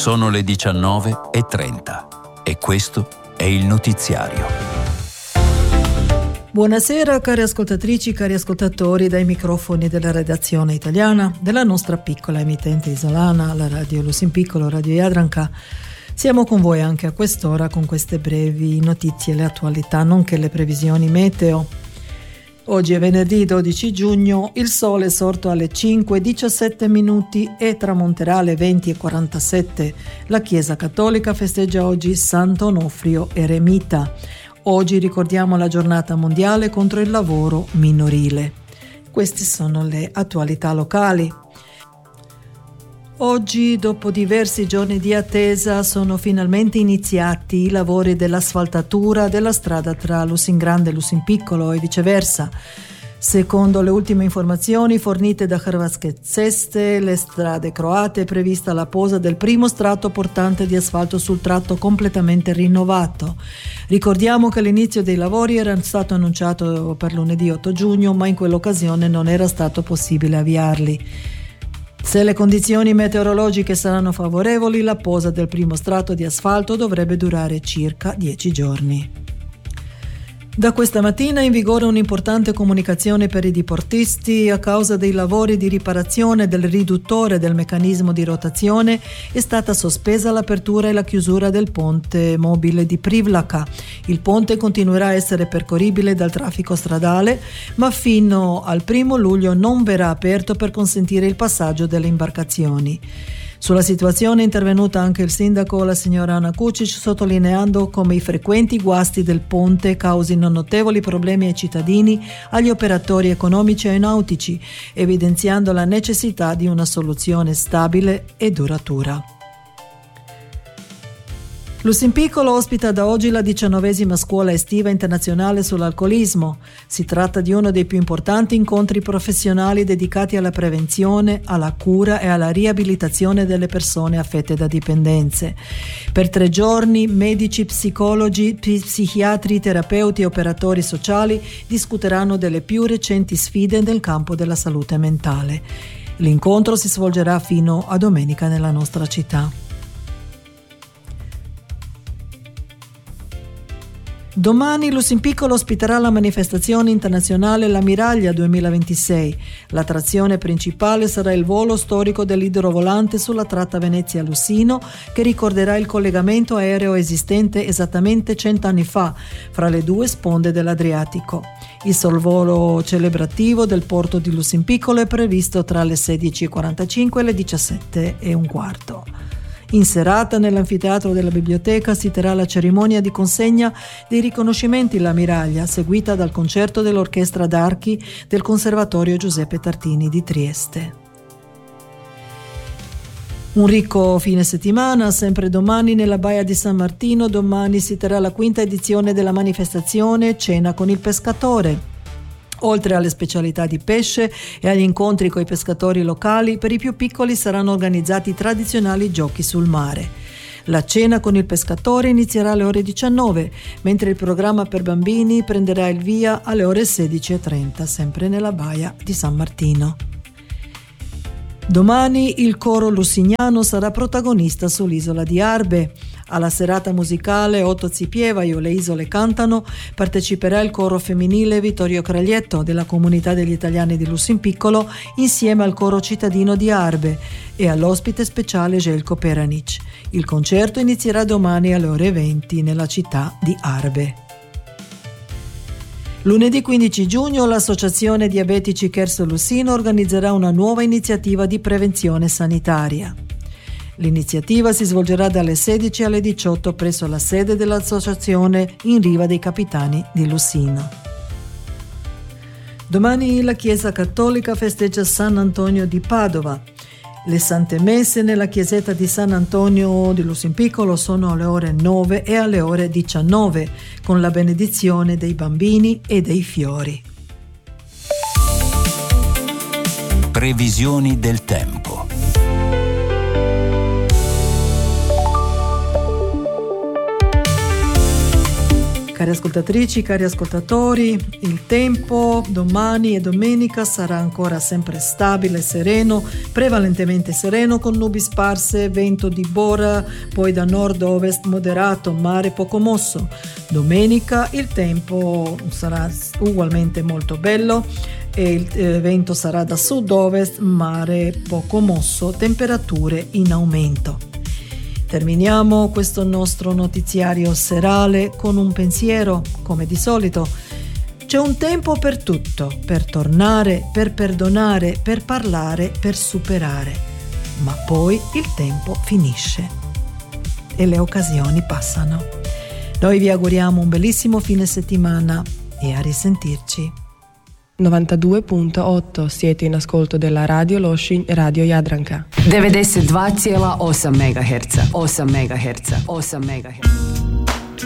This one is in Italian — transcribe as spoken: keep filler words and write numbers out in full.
Sono le diciannove e trenta e questo è il notiziario. Buonasera cari ascoltatrici, cari ascoltatori dai microfoni della redazione italiana della nostra piccola emittente isolana, la Radio Lusimpiccolo, Radio Jadranka. Siamo con voi anche a quest'ora con queste brevi notizie e le attualità, nonché le previsioni meteo. Oggi è venerdì dodici giugno, il sole è sorto alle cinque e diciassette minuti e tramonterà alle venti e quarantasette. La Chiesa Cattolica festeggia oggi Sant'Onofrio Eremita. Oggi ricordiamo la giornata mondiale contro il lavoro minorile. Queste sono le attualità locali. Oggi, dopo diversi giorni di attesa, sono finalmente iniziati i lavori dell'asfaltatura della strada tra Lusingrande e Lusimpiccolo e viceversa. Secondo le ultime informazioni fornite da Hrvatske ceste, le strade croate è prevista la posa del primo strato portante di asfalto sul tratto completamente rinnovato. Ricordiamo che l'inizio dei lavori era stato annunciato per lunedì otto giugno, ma in quell'occasione non era stato possibile avviarli. Se le condizioni meteorologiche saranno favorevoli, la posa del primo strato di asfalto dovrebbe durare circa dieci giorni. Da questa mattina è in vigore un'importante comunicazione per i diportisti. A causa dei lavori di riparazione del riduttore del meccanismo di rotazione è stata sospesa l'apertura e la chiusura del ponte mobile di Privlaka. Il ponte continuerà a essere percorribile dal traffico stradale, ma fino al primo luglio non verrà aperto per consentire il passaggio delle imbarcazioni. Sulla situazione è intervenuta anche il sindaco, la signora Ana Kucic, sottolineando come i frequenti guasti del ponte causino notevoli problemi ai cittadini, agli operatori economici e nautici, evidenziando la necessità di una soluzione stabile e duratura. Lusimpiccolo ospita da oggi la diciannovesima scuola estiva internazionale sull'alcolismo. Si tratta di uno dei più importanti incontri professionali dedicati alla prevenzione, alla cura e alla riabilitazione delle persone affette da dipendenze. Per tre giorni medici, psicologi, psichiatri, terapeuti e operatori sociali discuteranno delle più recenti sfide nel campo della salute mentale. L'incontro si svolgerà fino a domenica nella nostra città. Domani Lusimpiccolo ospiterà la manifestazione internazionale La Miraglia duemilaventisei. L'attrazione principale sarà il volo storico dell'idrovolante sulla tratta Venezia-Lussino, che ricorderà il collegamento aereo esistente esattamente cent'anni fa fra le due sponde dell'Adriatico. Il sorvolo celebrativo del porto di Lusimpiccolo è previsto tra le sedici e quarantacinque e le diciassette e un quarto. In serata, nell'anfiteatro della biblioteca, si terrà la cerimonia di consegna dei riconoscimenti La Miraglia, seguita dal concerto dell'Orchestra d'Archi del Conservatorio Giuseppe Tartini di Trieste. Un ricco fine settimana, sempre domani nella Baia di San Martino. Domani si terrà la quinta edizione della manifestazione Cena con il pescatore. Oltre alle specialità di pesce e agli incontri con i pescatori locali, per i più piccoli saranno organizzati tradizionali giochi sul mare. La cena con il pescatore inizierà alle ore diciannove, mentre il programma per bambini prenderà il via alle ore sedici e trenta, sempre nella Baia di San Martino. Domani il coro lusignano sarà protagonista sull'isola di Arbe. Alla serata musicale Otto Zipievaio, Le Isole Cantano, parteciperà il coro femminile Vittorio Craglietto della comunità degli italiani di Lusimpiccolo insieme al coro cittadino di Arbe e all'ospite speciale Željko Peranic. Il concerto inizierà domani alle ore venti nella città di Arbe. Lunedì quindici giugno l'Associazione Diabetici Cherso Lussino organizzerà una nuova iniziativa di prevenzione sanitaria. L'iniziativa si svolgerà dalle sedici alle diciotto presso la sede dell'associazione in Riva dei Capitani di Lussino. Domani la Chiesa Cattolica festeggia San Antonio di Padova. Le Sante Messe nella chiesetta di San Antonio di Lusimpiccolo sono alle ore nove e alle ore diciannove, con la benedizione dei bambini e dei fiori. Previsioni del tempo. cari ascoltatrici, cari ascoltatori, il tempo domani e domenica sarà ancora sempre stabile e sereno, prevalentemente sereno con nubi sparse, vento di bora, poi da nord-ovest moderato, mare poco mosso. Domenica il tempo sarà ugualmente molto bello e il eh, vento sarà da sud-ovest, mare poco mosso, temperature in aumento. Terminiamo questo nostro notiziario serale con un pensiero, come di solito. C'è un tempo per tutto, per tornare, per perdonare, per parlare, per superare. Ma poi il tempo finisce e le occasioni passano. Noi vi auguriamo un bellissimo fine settimana e a risentirci. novantadue virgola otto siete in ascolto della Radio Lošinj, Radio Jadranka. devedeset dva zarez osam megaherca, osam megaherca, osam megaherca.